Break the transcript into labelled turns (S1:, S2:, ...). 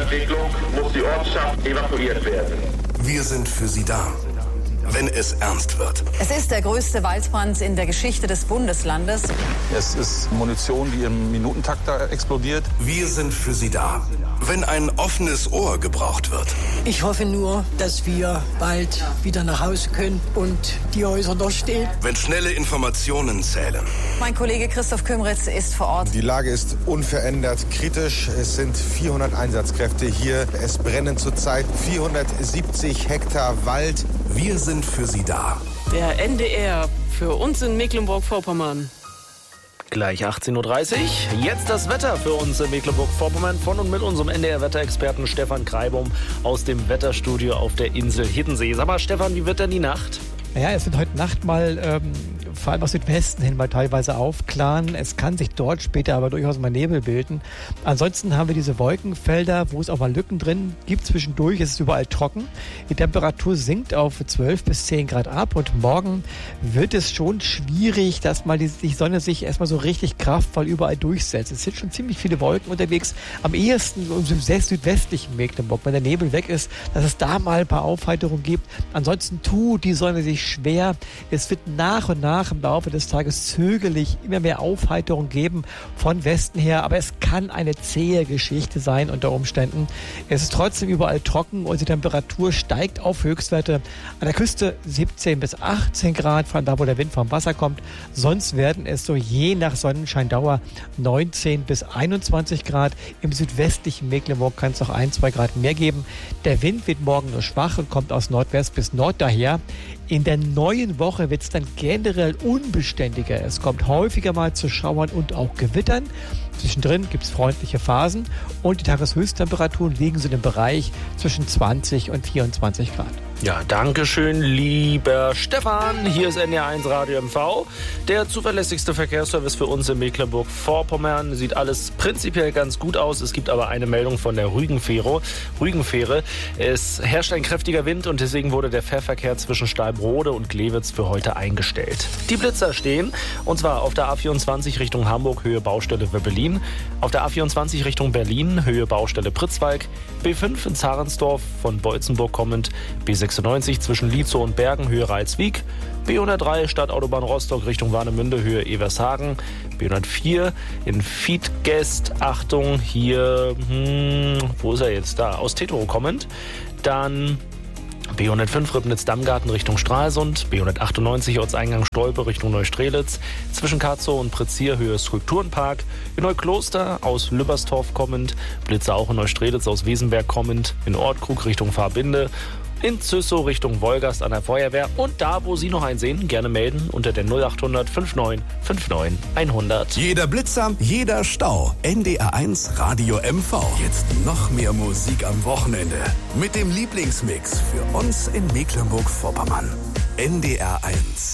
S1: Entwicklung muss die Ortschaft evakuiert werden.
S2: Wir sind für Sie da, wenn es ernst wird.
S3: Es ist der größte Waldbrand in der Geschichte des Bundeslandes.
S4: Es ist Munition, die im Minutentakt da explodiert.
S2: Wir sind für Sie da, wenn ein offenes Ohr gebraucht wird.
S5: Ich hoffe nur, dass wir bald wieder nach Hause können und die Häuser noch stehen.
S2: Wenn schnelle Informationen zählen.
S3: Mein Kollege Christoph Kümritz ist vor Ort.
S6: Die Lage ist unverändert kritisch. Es sind 400 Einsatzkräfte hier. Es brennen zurzeit 470 Hektar Wald.
S2: Wir sind für Sie da.
S7: Der NDR für uns in Mecklenburg-Vorpommern.
S8: Gleich 18.30 Uhr. Jetzt das Wetter für uns in Mecklenburg-Vorpommern von und mit unserem NDR-Wetterexperten Stefan Kreibum aus dem Wetterstudio auf der Insel Hiddensee. Sag mal, Stefan, wie wird denn die Nacht?
S9: Naja, es wird heute Nacht mal vor allem aus Südwesten hin mal teilweise aufklaren. Es kann sich dort später aber durchaus mal Nebel bilden. Ansonsten haben wir diese Wolkenfelder, wo es auch mal Lücken drin gibt. Zwischendurch ist es überall trocken. Die Temperatur sinkt auf 12 bis 10 Grad ab und morgen wird es schon schwierig, dass mal die Sonne sich erstmal so richtig kraftvoll überall durchsetzt. Es sind schon ziemlich viele Wolken unterwegs. Am ehesten im südwestlichen Mecklenburg, wenn der Nebel weg ist, dass es da mal ein paar Aufheiterungen gibt. Ansonsten tut die Sonne sich schwer. Es wird nach und nach im Laufe des Tages zögerlich immer mehr Aufheiterung geben von Westen her, aber es kann eine zähe Geschichte sein unter Umständen. Es ist trotzdem überall trocken und die Temperatur steigt auf Höchstwerte. An der Küste 17 bis 18 Grad, vor allem da, wo der Wind vom Wasser kommt. Sonst werden es so je nach Sonnenscheindauer 19 bis 21 Grad. Im südwestlichen Mecklenburg kann es noch 1-2 Grad mehr geben. Der Wind wird morgen nur schwach und kommt aus Nordwest bis Nord daher. In der neuen Woche wird es dann generell unbeständiger. Es kommt häufiger mal zu Schauern und auch Gewittern. Zwischendrin gibt es freundliche Phasen und die Tageshöchsttemperaturen liegen so im Bereich zwischen 20 und 24 Grad.
S8: Ja, danke schön, lieber Stefan. Hier ist NDR1 Radio MV, der zuverlässigste Verkehrsservice für uns in Mecklenburg-Vorpommern. Sieht alles prinzipiell ganz gut aus. Es gibt aber eine Meldung von der Rügenfähre. Es herrscht ein kräftiger Wind und deswegen wurde der Fährverkehr zwischen Stallbrode und Glewitz für heute eingestellt. Die Blitzer stehen, und zwar auf der A24 Richtung Hamburg, Höhe Baustelle Wöbbelin, auf der A24 Richtung Berlin, Höhe Baustelle Pritzwalk, B5 in Zarensdorf von Beutzenburg kommend, B96 zwischen Lietzow und Bergen, Höhe Reitswiek, B103 Stadtautobahn Rostock Richtung Warnemünde, Höhe Evershagen, B104 in Fiedgest, Achtung, hier, wo ist er jetzt? Da, aus Tetero kommend, dann B105 Ribnitz-Dammgarten Richtung Stralsund, B198 Ortseingang Stolpe Richtung Neustrelitz, zwischen Karzow und Prezier Höhe Skulpturenpark, in Neukloster aus Lübbersdorf kommend, Blitzer auch in Neustrelitz aus Wesenberg kommend, in Ortkrug Richtung Fahrbinde, in Züssow Richtung Wolgast an der Feuerwehr und da, wo Sie noch einen sehen, gerne melden unter der 0800 59 59 100.
S2: Jeder Blitzer, jeder Stau. NDR1 Radio MV. Jetzt noch mehr Musik am Wochenende. Mit dem Lieblingsmix für uns in Mecklenburg-Vorpommern. NDR1.